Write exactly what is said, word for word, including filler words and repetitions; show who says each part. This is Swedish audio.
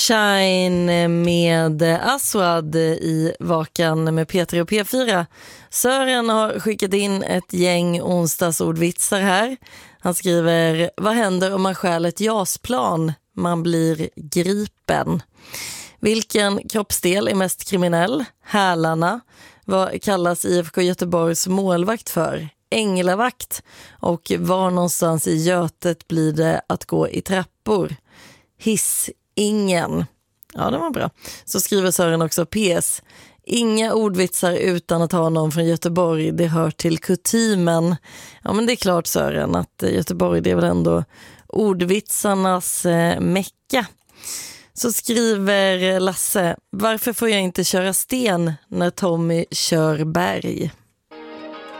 Speaker 1: Shine med Aswad i Vakan med Peter och P fyra. Sören har skickat in ett gäng onsdagsordvitsar här. Han skriver: vad händer om man stjäl ett jasplan? Man blir gripen. Vilken kroppsdel är mest kriminell? Hälarna. Vad kallas I F K Göteborgs målvakt för? Änglavakt. Och var någonstans i Götet blir det att gå i trappor? Hiss ingen. Ja, det var bra. Så skriver Sören också P S. Inga ordvitsar utan att ha någon från Göteborg. Det hör till kutymen. Ja, men det är klart, Sören, att Göteborg, det är väl ändå ordvitsarnas eh, mecka. Så skriver Lasse: varför får jag inte köra sten när Tommy kör berg?